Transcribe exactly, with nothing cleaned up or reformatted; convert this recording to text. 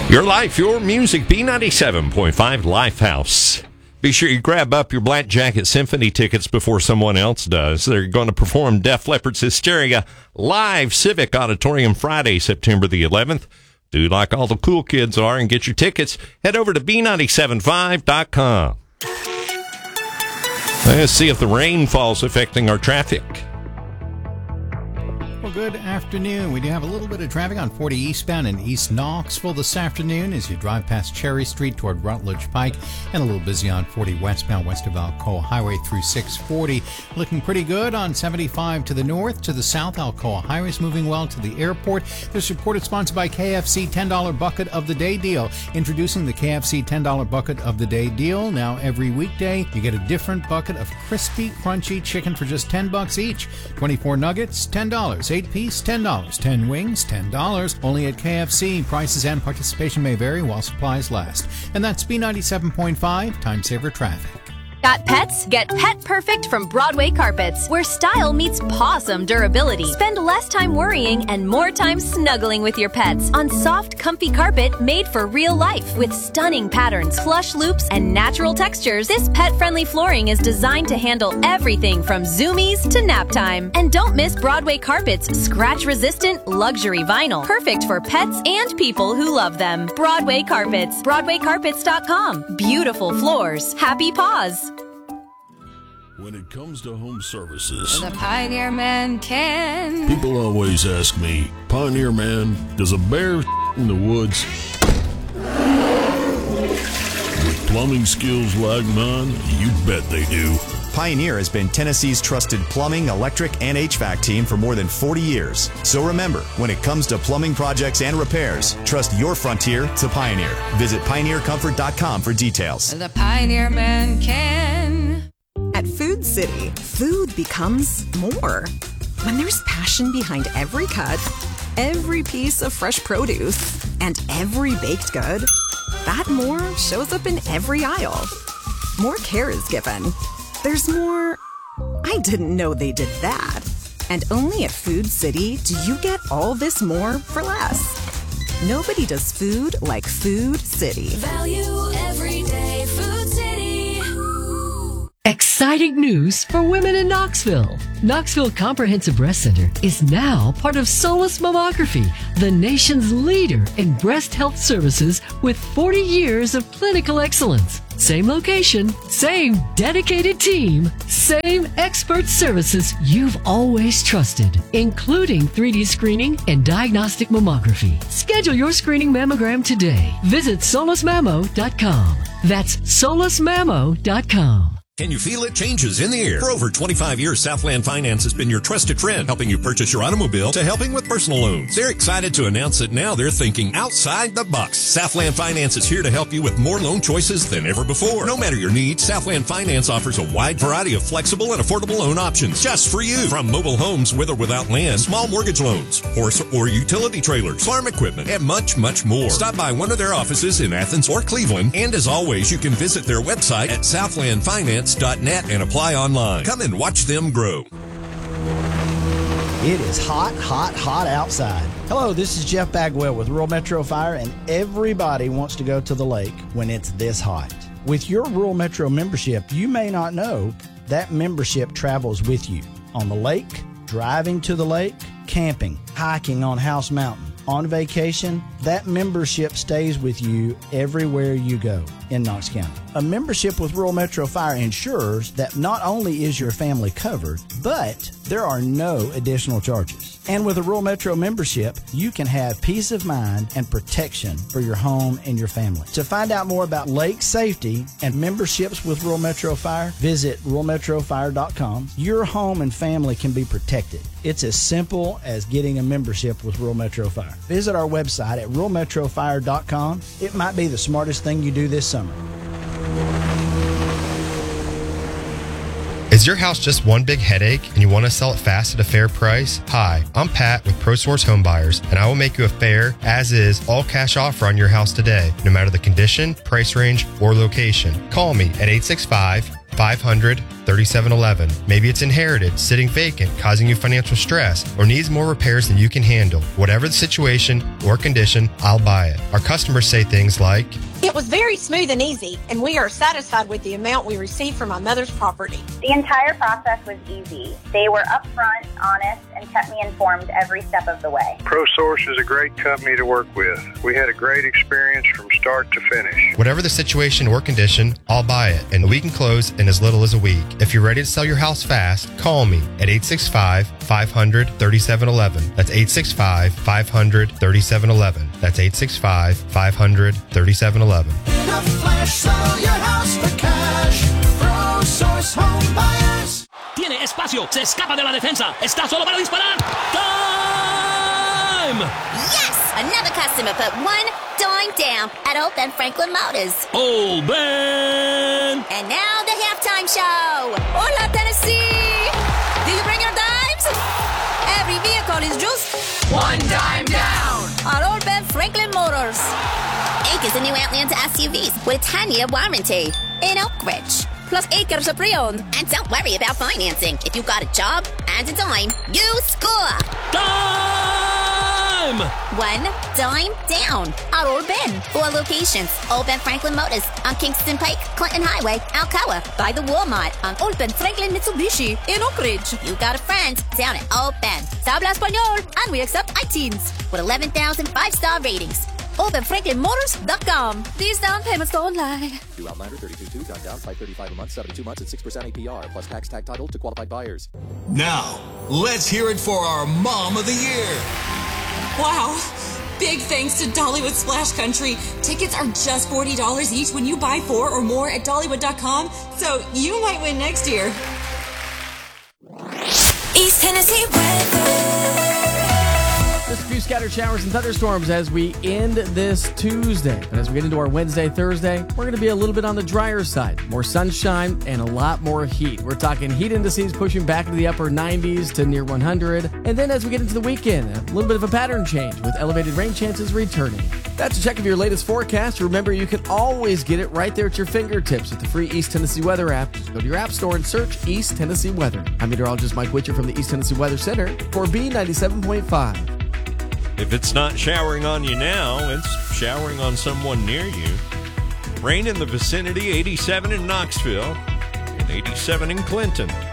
Your life, your music, B ninety-seven point five Lifehouse. Be sure you grab up your Black Jacket Symphony tickets before someone else does. They're going to perform Def Leppard's Hysteria live Civic Auditorium Friday, September the eleventh. Do like all the cool kids are and get your tickets. Head over to B nine seven five dot com. Let's see if the rainfall's affecting our traffic. Well, good afternoon. We do have a little bit of traffic on forty eastbound in East Knoxville this afternoon as you drive past Cherry Street toward Rutledge Pike, and a little busy on forty westbound west of Alcoa Highway through six forty. Looking pretty good on seventy-five to the north. To the south, Alcoa Highway is moving well to the airport. This report is sponsored by K F C ten dollar Bucket of the Day deal. Introducing the K F C ten dollar Bucket of the Day deal. Now every weekday, you get a different bucket of crispy, crunchy chicken for just ten bucks each. twenty-four nuggets, ten dollars. eight piece, ten dollars. ten wings, ten dollars. Only at K F C. Prices and participation may vary while supplies last. And that's B ninety-seven point five, Time Saver Traffic. Got pets? Get Pet Perfect from Broadway Carpets, where style meets pawsome durability. Spend less time worrying and more time snuggling with your pets on soft, comfy carpet made for real life. With stunning patterns, plush loops, and natural textures, this pet-friendly flooring is designed to handle everything from zoomies to nap time. And don't miss Broadway Carpets' scratch-resistant luxury vinyl, perfect for pets and people who love them. Broadway Carpets, broadway carpets dot com. Beautiful floors, happy paws. When it comes to home services, the Pioneer Man can. People always ask me, Pioneer Man, does a bear in the woods? With plumbing skills like mine, you bet they do. Pioneer has been Tennessee's trusted plumbing, electric, and H V A C team for more than forty years. So remember, when it comes to plumbing projects and repairs, trust your frontier to Pioneer. Visit pioneer comfort dot com for details. The Pioneer Man can. At Food City, food becomes more. When there's passion behind every cut, every piece of fresh produce, and every baked good, that more shows up in every aisle. More care is given. There's more, I didn't know they did that. And only at Food City do you get all this more for less. Nobody does food like Food City. Value every day, Food City. Exciting news for women in Knoxville. Knoxville Comprehensive Breast Center is now part of Solus Mammography, the nation's leader in breast health services with forty years of clinical excellence. Same location, same dedicated team, same expert services you've always trusted, including three D screening and diagnostic mammography. Schedule your screening mammogram today. Visit solus mammo dot com. That's solus mammo dot com. Can you feel it? Changes in the air. For over twenty-five years, Southland Finance has been your trusted friend, helping you purchase your automobile to helping with personal loans. They're excited to announce that now they're thinking outside the box. Southland Finance is here to help you with more loan choices than ever before. No matter your needs, Southland Finance offers a wide variety of flexible and affordable loan options just for you. From mobile homes with or without land, small mortgage loans, horse or utility trailers, farm equipment, and much, much more. Stop by one of their offices in Athens or Cleveland, and as always, you can visit their website at southland finance dot net and apply online. Come and watch them grow. It is hot, hot, hot outside. Hello, this is Jeff Bagwell with Rural Metro Fire, and everybody wants to go to the lake when it's this hot. With your Rural Metro membership, you may not know that membership travels with you on the lake, driving to the lake, camping, hiking on House Mountain, on vacation. That membership stays with you everywhere you go in Knox County. A membership with Rural Metro Fire ensures that not only is your family covered, but there are no additional charges. And with a Rural Metro membership, you can have peace of mind and protection for your home and your family. To find out more about lake safety and memberships with Rural Metro Fire, visit rural metro fire dot com. Your home and family can be protected. It's as simple as getting a membership with Rural Metro Fire. Visit our website at rural metro fire dot com. It might be the smartest thing you do this summer. Is your house just one big headache and you want to sell it fast at a fair price? Hi, I'm Pat with ProSource Home Buyers, and I will make you a fair, as-is, all-cash offer on your house today, no matter the condition, price range, or location. Call me at eight six five, five hundred, thirty-seven eleven. Maybe it's inherited, sitting vacant, causing you financial stress, or needs more repairs than you can handle. Whatever the situation or condition, I'll buy it. Our customers say things like, "It was very smooth and easy, and we are satisfied with the amount we received from my mother's property." The entire process was easy. They were upfront, honest, and kept me informed every step of the way. ProSource is a great company to work with. We had a great experience from start to finish. Whatever the situation or condition, I'll buy it, and we can close in as little as a week. If you're ready to sell your house fast, call me at eight six five, five hundred, thirty-seven eleven. That's eight six five, five hundred, thirty-seven eleven. That's eight six five, five hundred, thirty-seven eleven. In a flash, sell your house for cash. ProSource Home Buyers. Tiene espacio, se escapa de la defensa, está solo para disparar. Time! Yes! Another customer put one dime down at Old Ben Franklin Motors. Old Ben! And now the halftime show. Hola, Tennessee! Do you bring your dimes? Every vehicle is just one dime down at Old Ben Franklin Motors. Acres of new Outlander S U Vs with a ten-year warranty in Oak Ridge. Plus acres of pre-owned. And don't worry about financing. If you got a job and a dime, you score. Dime! One dime down at Old Ben. Four locations. Old Ben Franklin Motors on Kingston Pike, Clinton Highway, Alcoa. By the Walmart on Old Ben Franklin Mitsubishi in Oak Ridge. You got a friend down at Old Ben. Habla Español. And we accept iTeens with eleven thousand five-star ratings. Old Ben Franklin Motors dot com. These down payments don't lie. New Outlander thirty-two two, down down, five thirty-five a month, seventy-two months at six percent A P R, plus tax tag title to qualified buyers. Now, let's hear it for our Mom of the Year. Wow. Big thanks to Dollywood Splash Country. Tickets are just forty dollars each when you buy four or more at Dollywood dot com, so you might win next year. East Tennessee weather. Just a few scattered showers and thunderstorms as we end this Tuesday. And as we get into our Wednesday, Thursday, we're going to be a little bit on the drier side. More sunshine and a lot more heat. We're talking heat indices pushing back into the upper nineties to near one hundred. And then as we get into the weekend, a little bit of a pattern change with elevated rain chances returning. That's a check of your latest forecast. Remember, you can always get it right there at your fingertips with the free East Tennessee Weather app. Just go to your app store and search East Tennessee Weather. I'm meteorologist Mike Witcher from the East Tennessee Weather Center for B ninety-seven point five. If it's not showering on you now, it's showering on someone near you. Rain in the vicinity, eighty-seven in Knoxville and eighty-seven in Clinton.